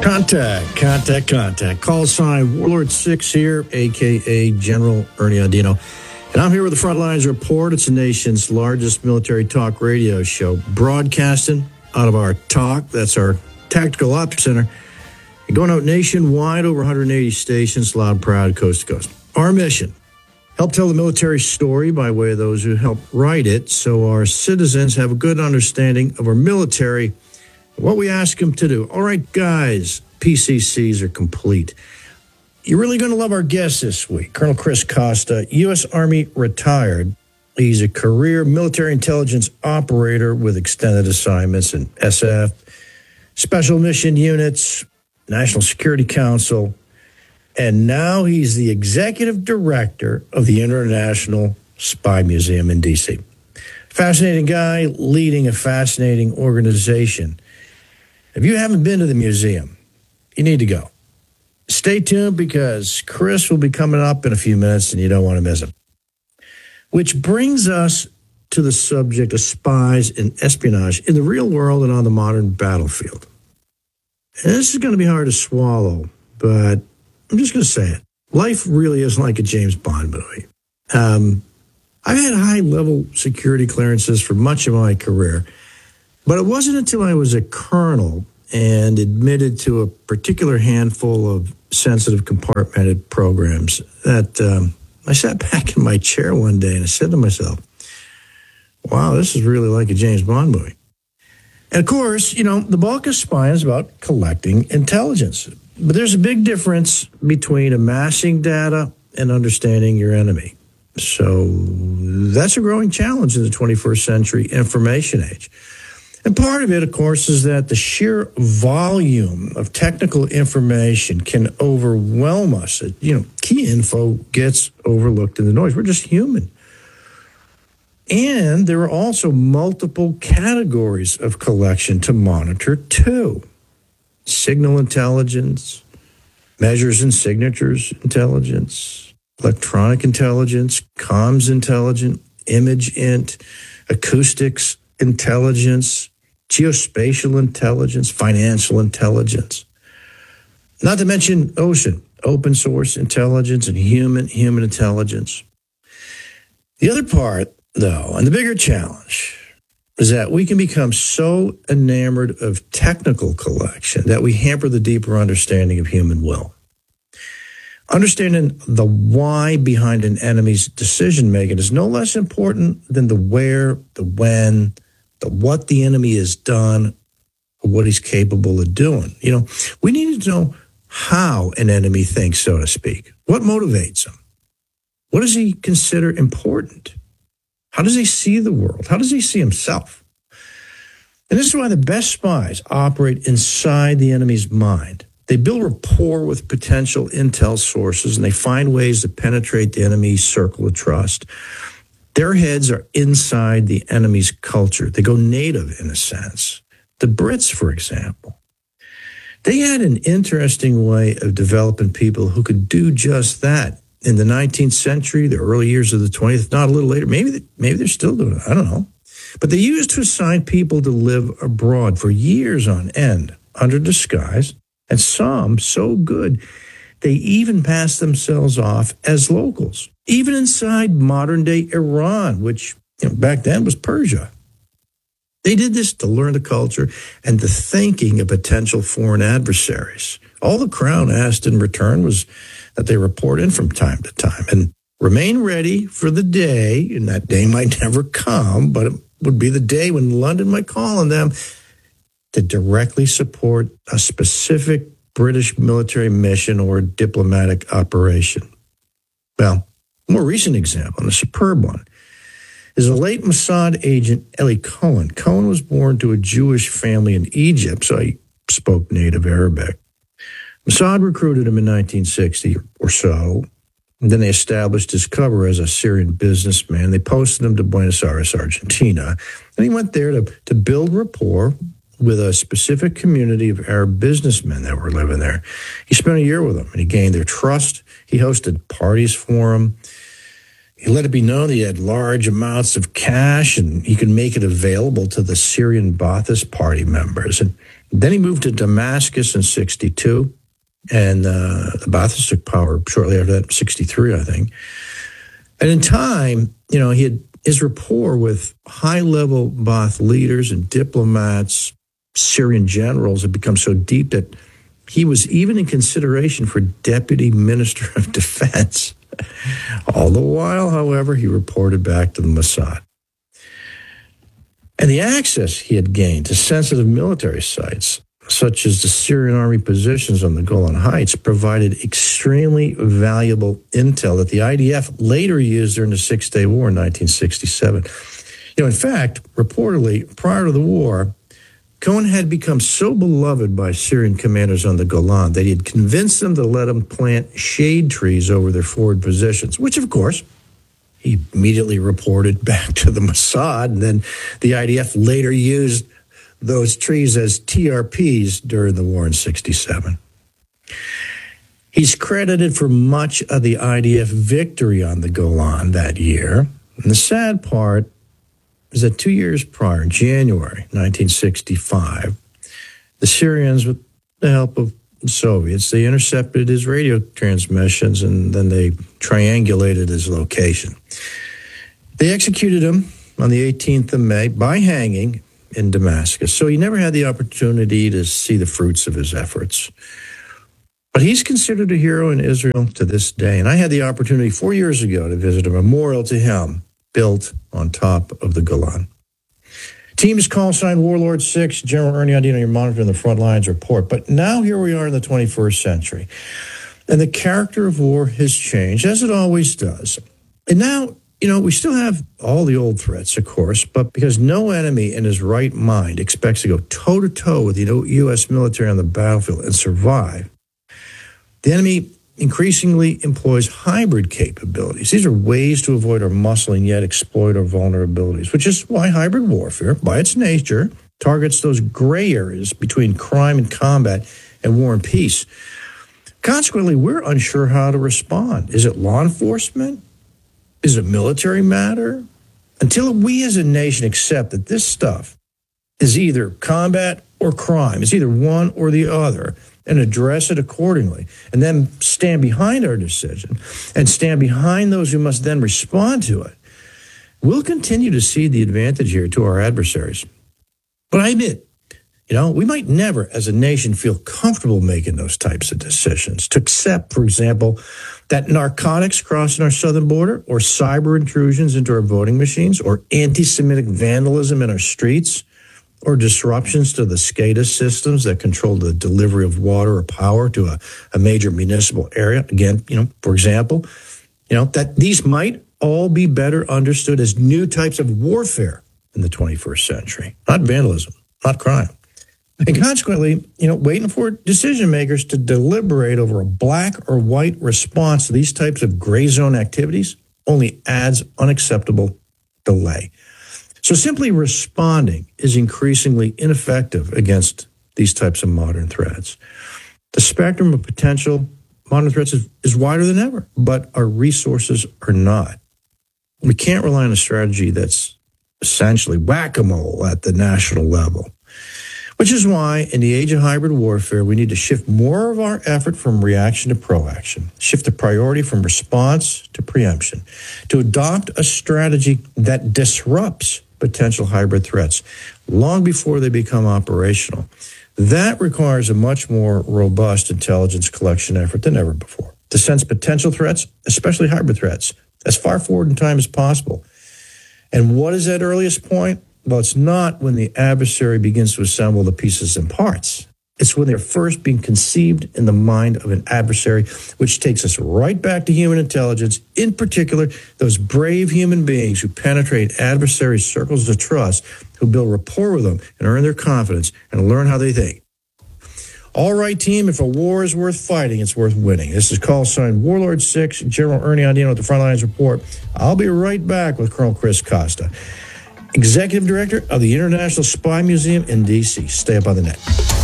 Contact. Call sign Warlord 6 here, a.k.a. General Ernie Andino. And I'm here with the Frontlines Report. It's the nation's largest military talk radio show, broadcasting out of our TOC. That's our Tactical Ops Center. And going out nationwide, over 180 stations, loud, proud, coast to coast. Our mission, help tell the military story by way of those who help write it, so our citizens have a good understanding of our military, what we ask them to do. All right, guys, PCCs are complete. You're really going to love our guest this week, Colonel Chris Costa, U.S. Army retired. He's a career military intelligence operator with extended assignments in SF, Special Mission Units, National Security Council, and now he's the executive director of the International Spy Museum in D.C. Fascinating guy leading a fascinating organization. If you haven't been to the museum, you need to go. Stay tuned because Chris will be coming up in a few minutes and you don't want to miss him. Which brings us to the subject of spies and espionage in the real world and on the modern battlefield. And this is going to be hard to swallow, but I'm just going to say it. Life really is like a James Bond movie. I've had high-level security clearances for much of my career, but it wasn't until I was a colonel and admitted to a particular handful of sensitive compartmented programs that I sat back in my chair one day and I said to myself, wow, this is really like a James Bond movie. And of course, the bulk of spying is about collecting intelligence. But there's a big difference between amassing data and understanding your enemy. So that's a growing challenge in the 21st century information age. And part of it, of course, is that the sheer volume of technical information can overwhelm us. Key info gets overlooked in the noise. We're just human. And there are also multiple categories of collection to monitor, too. Signal intelligence, measures and signatures intelligence, electronic intelligence, comms intelligence, image int, acoustics intelligence, geospatial intelligence, financial intelligence. Not to mention open source intelligence, and human intelligence. The other part, though, and the bigger challenge, is that we can become so enamored of technical collection that we hamper the deeper understanding of human will. Understanding the why behind an enemy's decision-making is no less important than the where, the when, the what the enemy has done, or what he's capable of doing. We need to know how an enemy thinks, so to speak. What motivates him? What does he consider important? How does he see the world? How does he see himself? And this is why the best spies operate inside the enemy's mind. They build rapport with potential intel sources, and they find ways to penetrate the enemy's circle of trust. Their heads are inside the enemy's culture. They go native, in a sense. The Brits, for example, they had an interesting way of developing people who could do just that. In the 19th century, the early years of the 20th, not a little later, maybe they're still doing it, I don't know. But they used to assign people to live abroad for years on end, under disguise, and some so good, they even passed themselves off as locals, even inside modern-day Iran, which back then was Persia. They did this to learn the culture and the thinking of potential foreign adversaries. All the Crown asked in return was that they report in from time to time and remain ready for the day, and that day might never come, but it would be the day when London might call on them to directly support a specific British military mission or diplomatic operation. Well, a more recent example, and a superb one, is the late Mossad agent Eli Cohen. Cohen was born to a Jewish family in Egypt, so he spoke native Arabic. Mossad recruited him in 1960 or so, and then they established his cover as a Syrian businessman. They posted him to Buenos Aires, Argentina, and he went there to build rapport with a specific community of Arab businessmen that were living there. He spent a year with them, and he gained their trust. He hosted parties for them. He let it be known that he had large amounts of cash, and he could make it available to the Syrian Ba'athist Party members. And Then he moved to Damascus in 62, and the Baathists took power shortly after that, 63, I think. And in time, he had his rapport with high-level Baath leaders and diplomats, Syrian generals, had become so deep that he was even in consideration for Deputy Minister of Defense. All the while, however, he reported back to the Mossad. And the access he had gained to sensitive military sites, such as the Syrian army positions on the Golan Heights, provided extremely valuable intel that the IDF later used during the Six-Day War in 1967. In fact, reportedly, prior to the war, Cohen had become so beloved by Syrian commanders on the Golan that he had convinced them to let him plant shade trees over their forward positions, which, of course, he immediately reported back to the Mossad, and then the IDF later used those trees as TRPs during the war in 67. He's credited for much of the IDF victory on the Golan that year. And the sad part is that 2 years prior, in January 1965, the Syrians, with the help of the Soviets, they intercepted his radio transmissions, and then they triangulated his location. They executed him on the 18th of May by hanging in Damascus, so he never had the opportunity to see the fruits of his efforts. But he's considered a hero in Israel to this day, and I had the opportunity 4 years ago to visit a memorial to him built on top of the Golan. Team is call sign Warlord 6, General Ernie Andino, you're monitoring the front lines report. But now here we are in the 21st century, and the character of war has changed, as it always does. And now, we still have all the old threats, of course, but because no enemy in his right mind expects to go toe-to-toe with the U.S. military on the battlefield and survive, the enemy increasingly employs hybrid capabilities. These are ways to avoid our muscle and yet exploit our vulnerabilities, which is why hybrid warfare, by its nature, targets those gray areas between crime and combat and war and peace. Consequently, we're unsure how to respond. Is it law enforcement? Is it military matter? Until we as a nation accept that this stuff is either combat or crime, it's either one or the other, and address it accordingly, and then stand behind our decision and stand behind those who must then respond to it, we'll continue to cede the advantage here to our adversaries. But I admit, we might never as a nation feel comfortable making those types of decisions. To accept, for example, that narcotics crossing our southern border, or cyber intrusions into our voting machines, or anti-Semitic vandalism in our streets, or disruptions to the SCADA systems that control the delivery of water or power to a major municipal area. Again, for example, that these might all be better understood as new types of warfare in the 21st century, not vandalism, not crime. And consequently, waiting for decision makers to deliberate over a black or white response to these types of gray zone activities only adds unacceptable delay. So simply responding is increasingly ineffective against these types of modern threats. The spectrum of potential modern threats is wider than ever, but our resources are not. We can't rely on a strategy that's essentially whack-a-mole at the national level. Which is why, in the age of hybrid warfare, we need to shift more of our effort from reaction to proaction, shift the priority from response to preemption, to adopt a strategy that disrupts potential hybrid threats long before they become operational. That requires a much more robust intelligence collection effort than ever before to sense potential threats, especially hybrid threats, as far forward in time as possible. And what is that earliest point? Well, it's not when the adversary begins to assemble the pieces and parts. It's when they're first being conceived in the mind of an adversary, which takes us right back to human intelligence, in particular, those brave human beings who penetrate adversary circles of trust, who build rapport with them and earn their confidence and learn how they think. All right, team, if a war is worth fighting, it's worth winning. This is call sign Warlord 6, General Ernie Andino at the Frontlines Report. I'll be right back with Colonel Chris Costa, Executive Director of the International Spy Museum in D.C. Stay up on the net.